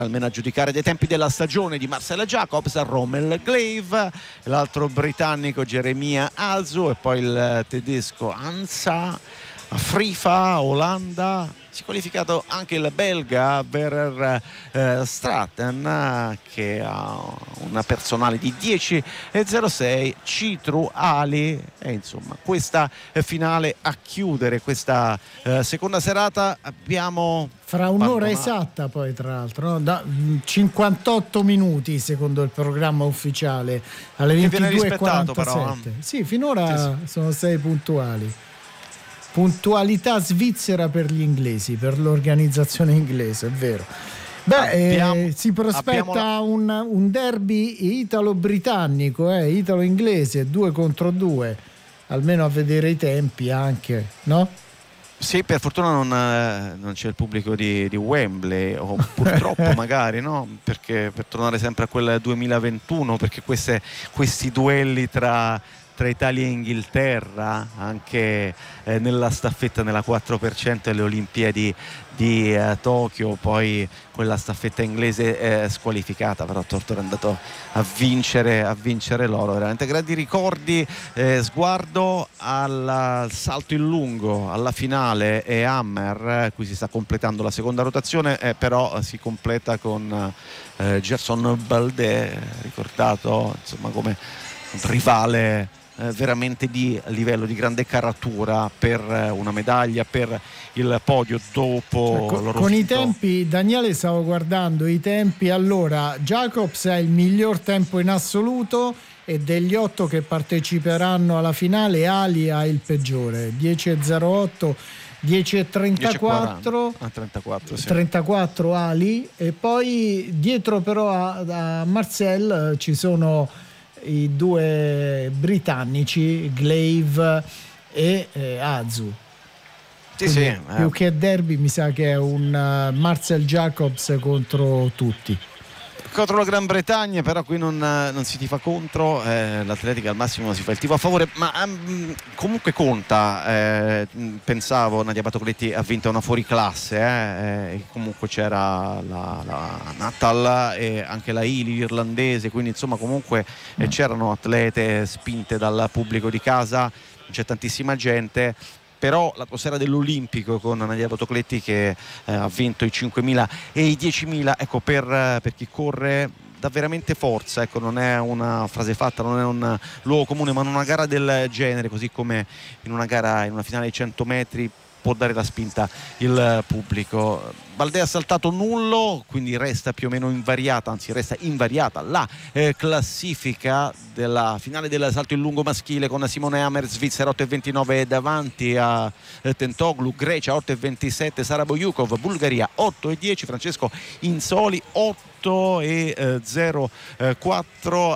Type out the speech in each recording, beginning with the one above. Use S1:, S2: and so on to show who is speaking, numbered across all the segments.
S1: almeno a giudicare dai tempi della stagione, di Marcel Jacobs, Rommel Glaive, l'altro britannico Jeremia Azu e poi il tedesco Hansa Frifa, Olanda. Si è qualificato anche il belga Werner Straten, che ha una personale di 10,06, Citru Ali, e insomma questa finale a chiudere questa seconda serata. Abbiamo
S2: fra un'ora esatta, poi tra l'altro, no? Da 58 minuti secondo il programma ufficiale, alle 22:47. Sì, finora sì. Sono 6 puntuali. Puntualità svizzera per gli inglesi, per l'organizzazione inglese, è vero. Si prospetta un derby italo-britannico, italo-inglese, 2 contro 2, almeno a vedere i tempi anche, no?
S1: Sì, per fortuna non c'è il pubblico di Wembley, o purtroppo magari, no? Perché per tornare sempre a quel 2021, perché questi duelli tra Italia e Inghilterra, anche nella staffetta nella 4% alle Olimpiadi di Tokyo, poi quella staffetta inglese squalificata, però Tortora è andato a vincere loro. Veramente grandi ricordi. Sguardo al salto in lungo, alla finale, e Hammer, qui si sta completando la seconda rotazione, però si completa con Gerson Baldé, ricordato insomma come un rivale veramente di livello, di grande caratura per una medaglia, per il podio dopo
S2: con i tempi. Daniele, stavo guardando i tempi, allora Jacobs ha il miglior tempo in assoluto e degli 8 che parteciperanno alla finale Ali ha il peggiore, 10,08, 10,34,
S1: 34, sì.
S2: 34 Ali, e poi dietro però a Marcel ci sono i 2 britannici, Glaive e Azu.
S1: Sì.
S2: Più che derby mi sa che è un Marcel Jacobs contro tutti.
S1: Contro la Gran Bretagna, però qui non si tifa contro, l'Atletica al massimo si fa il tifo a favore, ma comunque conta. Pensavo Nadia Batocletti ha vinto una fuoriclasse, e comunque c'era la Natal e anche la Ili irlandese, quindi insomma comunque c'erano atlete spinte dal pubblico di casa, c'è tantissima gente. Però l'atmosfera dell'Olimpico con Nadia Batocletti che ha vinto i 5.000 e i 10.000, ecco, per chi corre dà veramente forza, ecco, non è una frase fatta, non è un luogo comune, ma in una gara del genere, così come in una finale di 100 metri, può dare la spinta il pubblico. Baldé ha saltato nullo, quindi resta più o meno invariata, anzi resta invariata la classifica della finale del salto in lungo maschile, con Simone Hammer, Svizzera 8,29 davanti a Tentoglu, Grecia 8,27, Sara Bojukov, Bulgaria 8,10, Francesco Insoli 8,04,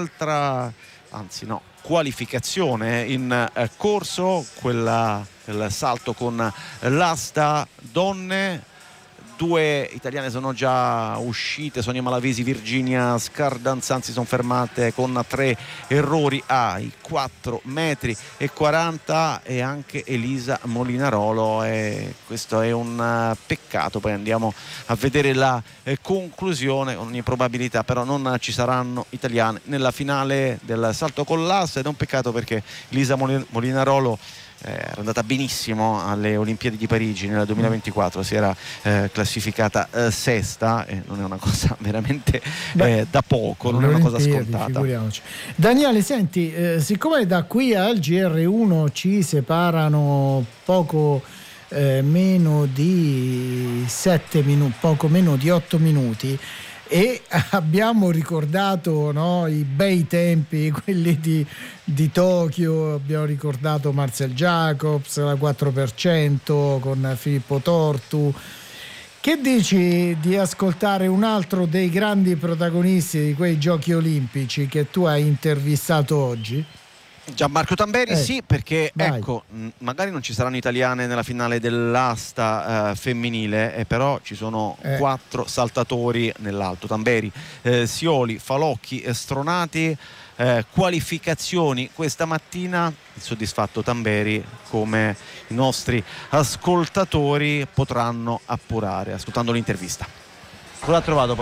S1: qualificazione in corso, quella del salto con l'asta donne. 2 italiane sono già uscite, Sonia Malavesi, Virginia Scardanzan si sono fermate con 3 errori ai 4,40 metri, e anche Elisa Molinarolo, e questo è un peccato. Poi andiamo a vedere la conclusione. Con ogni probabilità però non ci saranno italiane nella finale del salto con l'asta, ed è un peccato perché Elisa Molinarolo era andata benissimo alle Olimpiadi di Parigi nel 2024, si era classificata sesta, e non è una cosa veramente da poco, non è una cosa scontata.
S2: Figuriamoci. Daniele, senti, siccome da qui al GR1 ci separano poco meno di 7 minuti, poco meno di 8 minuti, e abbiamo ricordato, no, i bei tempi, quelli di Tokyo, abbiamo ricordato Marcel Jacobs, la 4% con Filippo Tortu. Che dici di ascoltare un altro dei grandi protagonisti di quei giochi olimpici che tu hai intervistato oggi?
S1: Gianmarco Tamberi, sì, perché ecco, magari non ci saranno italiane nella finale dell'asta femminile, però ci sono 4 saltatori nell'alto: Tamberi, Sioli, Falocchi, Stronati. Qualificazioni questa mattina, il soddisfatto Tamberi, come i nostri ascoltatori potranno appurare ascoltando l'intervista. Cosa ha trovato poi